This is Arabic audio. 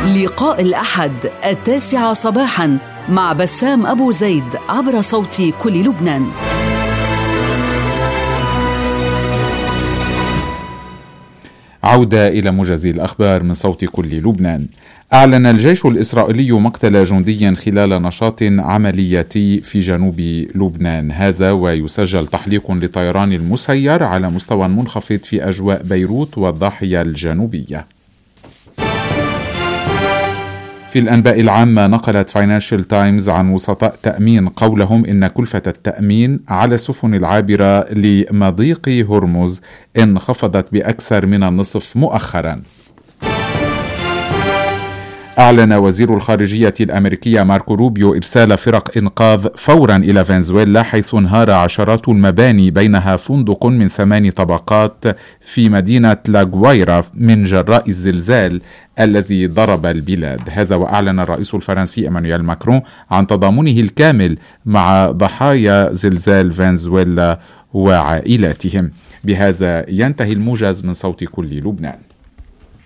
لقاء الأحد 9 صباحاً مع بسام أبو زيد عبر صوت كل لبنان. عودة إلى موجز الأخبار من صوت كل لبنان. أعلن الجيش الإسرائيلي مقتل جندي خلال نشاط عملياتي في جنوب لبنان، هذا ويسجل تحليق لطيران المسير على مستوى منخفض في أجواء بيروت والضاحية الجنوبية. في الأنباء العامة، نقلت فاينانشال تايمز عن وسطاء تأمين قولهم إن كلفة التأمين على السفن العابرة لمضيق هرمز انخفضت بأكثر من النصف مؤخرا. أعلن وزير الخارجية الأمريكية ماركو روبيو إرسال فرق إنقاذ فورا إلى فنزويلا، حيث انهار عشرات المباني بينها فندق من 8 طبقات في مدينة لاغوايرا من جراء الزلزال الذي ضرب البلاد. هذا وأعلن الرئيس الفرنسي إيمانويل ماكرون عن تضامنه الكامل مع ضحايا زلزال فنزويلا وعائلاتهم. بهذا ينتهي الموجز من صوت كل لبنان.